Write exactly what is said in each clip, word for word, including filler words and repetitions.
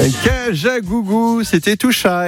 Kajagougou, c'était Touchaï.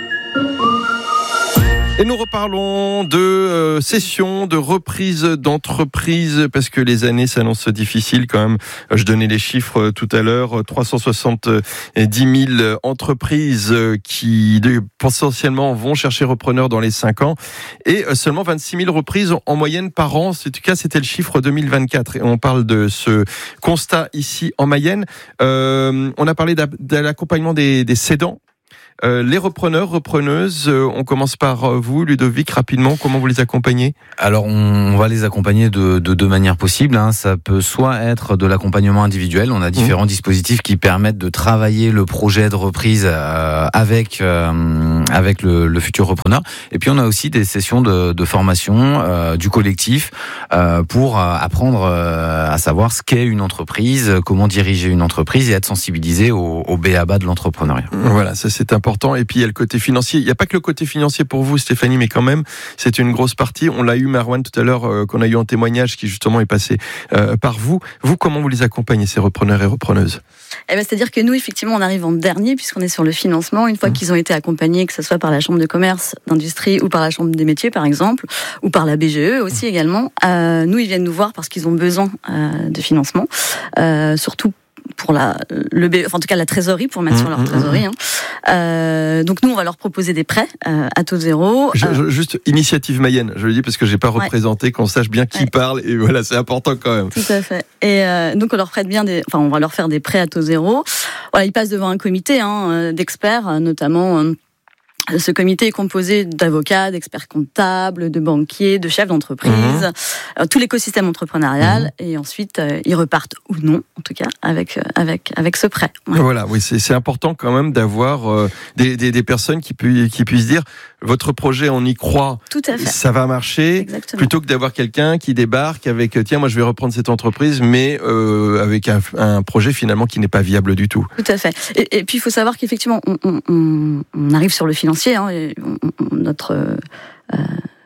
Et nous reparlons de euh, session, de reprise d'entreprise, parce que les années s'annoncent difficiles quand même. Je donnais les chiffres euh, tout à l'heure, trois cent soixante-dix mille entreprises euh, qui de, potentiellement vont chercher repreneurs dans les cinq ans, et euh, seulement vingt-six mille reprises en moyenne par an. En tout cas, c'était le chiffre deux mille vingt-quatre. Et on parle de ce constat ici en Mayenne. Euh, on a parlé de l'accompagnement des, des cédants. Euh, les repreneurs, repreneuses, euh, on commence par vous, Ludovic, rapidement, comment vous les accompagnez ? Alors, on va les accompagner de, de deux manières possibles. Hein. Ça peut soit être de l'accompagnement individuel, on a différents mmh. dispositifs qui permettent de travailler le projet de reprise euh, avec euh, avec le, le futur repreneur. Et puis, on a aussi des sessions de, de formation euh, du collectif euh, pour euh, apprendre euh, à savoir ce qu'est une entreprise, comment diriger une entreprise et être sensibilisé au, au B A B A de l'entrepreneuriat. Voilà, ça c'est important. Et puis il y a le côté financier. Il n'y a pas que le côté financier pour vous, Stéphanie, mais quand même, c'est une grosse partie. On l'a eu, Marwan, tout à l'heure, euh, qu'on a eu en témoignage, qui justement est passé euh, par vous. Vous, comment vous les accompagnez, ces repreneurs et repreneuses ? Eh ben, c'est-à-dire que nous, effectivement, on arrive en dernier, puisqu'on est sur le financement. Une fois mmh. qu'ils ont été accompagnés, que ce soit par la Chambre de commerce, d'industrie, ou par la Chambre des métiers, par exemple, ou par la B G E aussi mmh. également, euh, nous, ils viennent nous voir parce qu'ils ont besoin euh, de financement, euh, surtout pour la, le, enfin, en tout cas la trésorerie, pour mettre mmh, sur leur trésorerie. Hein. Euh, donc nous, on va leur proposer des prêts euh, à taux zéro. Je, je, juste Initiative Mayenne, je le dis parce que j'ai pas ouais. représenté, qu'on sache bien qui ouais. parle, et voilà, c'est important quand même. Tout à fait. Et euh, donc on leur prête bien des, enfin on va leur faire des prêts à taux zéro. Voilà, ils passent devant un comité hein, d'experts, notamment. Euh, Ce comité est composé d'avocats, d'experts comptables, de banquiers, de chefs d'entreprise, mmh. euh, tout l'écosystème entrepreneurial, mmh. et ensuite euh, ils repartent ou non, en tout cas, avec euh, avec avec ce prêt. Ouais. Voilà, oui, c'est c'est important quand même d'avoir euh, des, des des personnes qui puissent qui puissent dire votre projet, on y croit, tout à fait. Ça va marcher, exactement. Plutôt que d'avoir quelqu'un qui débarque avec tiens, moi je vais reprendre cette entreprise, mais euh, avec un, un projet finalement qui n'est pas viable du tout. Tout à fait. Et, et puis il faut savoir qu'effectivement, on, on, on arrive sur le financier. Hein, et on, on, notre, euh,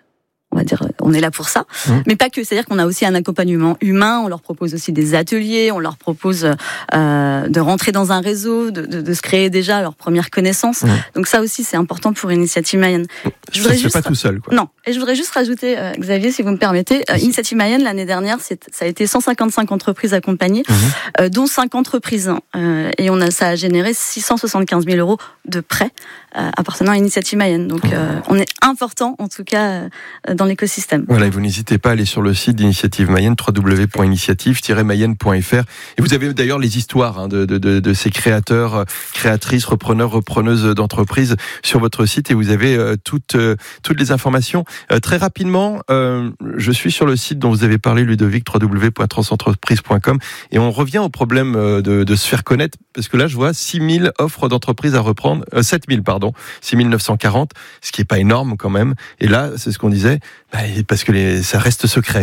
on va dire, on est là pour ça, mmh. mais pas que. C'est-à-dire qu'on a aussi un accompagnement humain. On leur propose aussi des ateliers. On leur propose euh, de rentrer dans un réseau, de, de, de se créer déjà leur première connaissance. Mmh. Donc ça aussi, c'est important pour Initiative Mayenne. Je ça ne se fait pas tout seul, quoi. Non. Et je voudrais juste rajouter, euh, Xavier, si vous me permettez, euh, Initiative Mayenne l'année dernière, c'est, ça a été cent cinquante-cinq entreprises accompagnées, mmh. euh, dont cinq entreprises, euh, et on a ça a généré six cent soixante-quinze mille euros de prêts euh, appartenant à Initiative Mayenne. Donc, euh, on est important, en tout cas, euh, dans l'écosystème. Voilà, et vous n'hésitez pas à aller sur le site d'Initiative Mayenne, w w w point initiative tiret mayenne point f r. Et vous avez d'ailleurs les histoires hein, de, de, de, de ces créateurs, créatrices, repreneurs, repreneuses d'entreprises sur votre site, et vous avez euh, toutes, euh, toutes les informations. Euh, très rapidement, euh, je suis sur le site dont vous avez parlé, Ludovic, w w w point transentreprise point com, et on revient au problème de, de se faire connaître, parce que là, je vois six mille offres d'entreprises à reprendre, euh, sept mille, pardon, six mille neuf cent quarante, ce qui est pas énorme quand même. Et là, c'est ce qu'on disait, bah, parce que les, ça reste secret.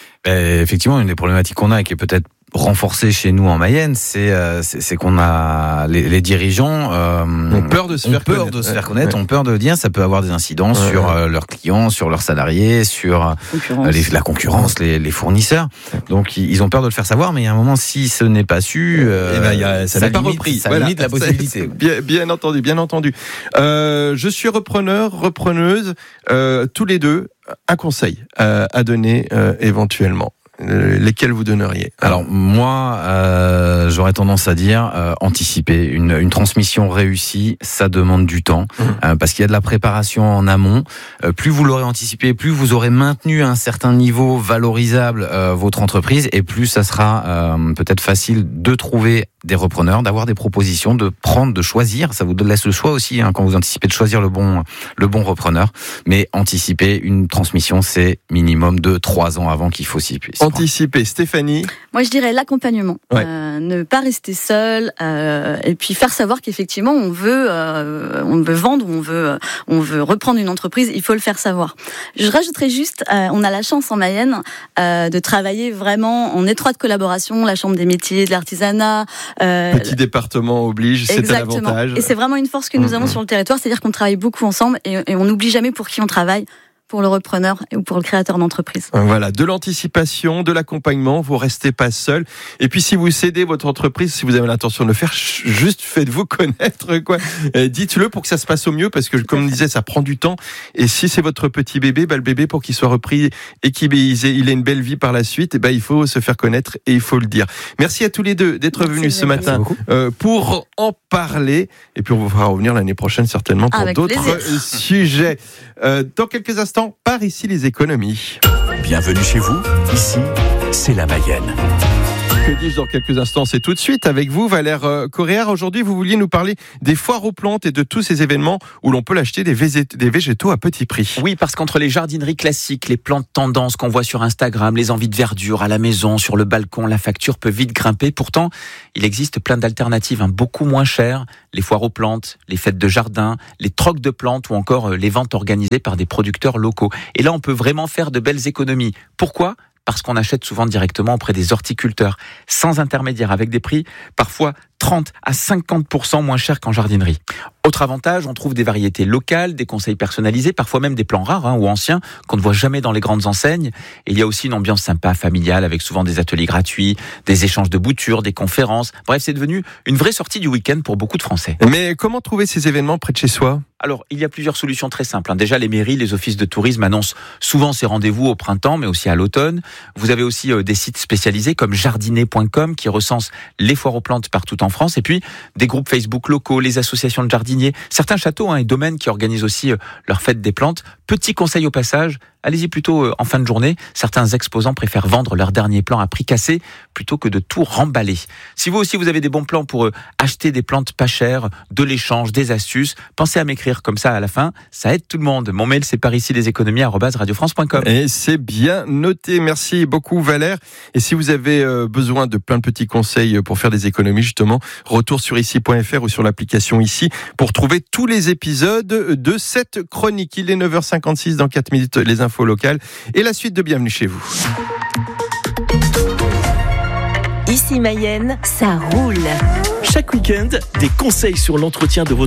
Et effectivement, une des problématiques qu'on a, et qui est peut-être renforcée chez nous en Mayenne, c'est euh, c'est, c'est qu'on a les, les dirigeants euh, ont peur de se ont faire peur connaître, de se ouais. faire connaître, ouais. ont peur de dire, ça peut avoir des incidences ouais, sur ouais. Euh, leurs clients, sur leurs salariés, sur euh, les, la concurrence, les, les fournisseurs. Donc ils ont peur de le faire savoir, mais il y a un moment, si ce n'est pas su, euh, eh ben, y a, ça, ça n'est pas repris. Ça voilà. limite la possibilité. Bien, bien entendu, bien entendu. Euh, je suis repreneur, repreneuse, euh, tous les deux, un conseil euh, à donner euh, éventuellement. Euh, lesquels vous donneriez ? Alors moi, euh, j'aurais tendance à dire euh, anticiper. Une, une transmission réussie, ça demande du temps, mmh. euh, parce qu'il y a de la préparation en amont. Euh, plus vous l'aurez anticipé, plus vous aurez maintenu à un certain niveau valorisable euh, votre entreprise, et plus ça sera euh, peut-être facile de trouver des repreneurs, d'avoir des propositions, de prendre, de choisir. Ça vous laisse le choix aussi hein, quand vous anticipez de choisir le bon, le bon repreneur. Mais anticiper une transmission, c'est minimum de trois ans avant qu'il faut s'y puisse. Anticiper, Stéphanie. Moi, je dirais l'accompagnement. Ouais. Euh, ne pas rester seul, euh, et puis faire savoir qu'effectivement, on veut, euh, on veut vendre, on veut, on veut reprendre une entreprise. Il faut le faire savoir. Je rajouterais juste, euh, on a la chance en Mayenne euh, de travailler vraiment en étroite collaboration, la Chambre des métiers, de l'artisanat. Euh, Petit département oblige, c'est un avantage. Et c'est vraiment une force que nous mmh. avons sur le territoire, c'est-à-dire qu'on travaille beaucoup ensemble et, et on n'oublie jamais pour qui on travaille. pour le repreneur ou pour le créateur d'entreprise. Voilà, de l'anticipation, de l'accompagnement, vous restez pas seul. Et puis si vous cédez votre entreprise, si vous avez l'intention de le faire, juste faites-vous connaître, quoi. Dites-le pour que ça se passe au mieux, parce que comme on disait, ça prend du temps. Et si c'est votre petit bébé, bah, le bébé, pour qu'il soit repris et qu'il ait, il ait une belle vie par la suite, et bah, il faut se faire connaître et il faut le dire. Merci à tous les deux d'être Merci venus ce matin euh, pour en parler. Et puis on va revenir l'année prochaine certainement pour Avec d'autres plaisir. sujets. Euh, dans quelques instants, par ici les économies. Bienvenue chez vous, ici c'est la Mayenne. Que dis-je dans quelques instants, c'est tout de suite avec vous, Valère euh, Coréard. Aujourd'hui, vous vouliez nous parler des foires aux plantes et de tous ces événements où l'on peut l'acheter des, végét- des végétaux à petit prix. Oui, parce qu'entre les jardineries classiques, les plantes tendances qu'on voit sur Instagram, les envies de verdure à la maison, sur le balcon, la facture peut vite grimper. Pourtant, il existe plein d'alternatives, hein, beaucoup moins chères. Les foires aux plantes, les fêtes de jardin, les trocs de plantes ou encore euh, les ventes organisées par des producteurs locaux. Et là, on peut vraiment faire de belles économies. Pourquoi ? Parce qu'on achète souvent directement auprès des horticulteurs, sans intermédiaire, avec des prix parfois trente à cinquante pour cent moins chers qu'en jardinerie. Autre avantage, on trouve des variétés locales, des conseils personnalisés, parfois même des plants rares hein, ou anciens qu'on ne voit jamais dans les grandes enseignes. Et il y a aussi une ambiance sympa, familiale, avec souvent des ateliers gratuits, des échanges de boutures, des conférences. Bref, c'est devenu une vraie sortie du week-end pour beaucoup de Français. Mais comment trouver ces événements près de chez soi ? Alors, il y a plusieurs solutions très simples. Hein. Déjà, les mairies, les offices de tourisme annoncent souvent ces rendez-vous au printemps, mais aussi à l'automne. Vous avez aussi euh, des sites spécialisés comme jardiner point com qui recensent les foires aux plantes partout en France. Et puis, des groupes Facebook locaux, les associations de jardiniers, certains châteaux hein, et domaines qui organisent aussi euh, leur fête des plantes. Petit conseil au passage, allez-y plutôt euh, en fin de journée. Certains exposants préfèrent vendre leurs derniers plants à prix cassé plutôt que de tout remballer. Si vous aussi, vous avez des bons plans pour euh, acheter des plantes pas chères, de l'échange, des astuces, pensez à m'écrire comme ça à la fin, ça aide tout le monde. Mon mail c'est par ici les économies arobase radio france point com. Et c'est bien noté. Merci beaucoup Valère. Et si vous avez euh, besoin de plein de petits conseils pour faire des économies justement, retour sur ici point f r ou sur l'application Ici pour trouver tous les épisodes de cette chronique. Il est neuf heures cinquante-six, dans quatre minutes les infos locales et la suite de Bienvenue chez vous. Ici Mayenne, ça roule. Chaque week-end, des conseils sur l'entretien de votre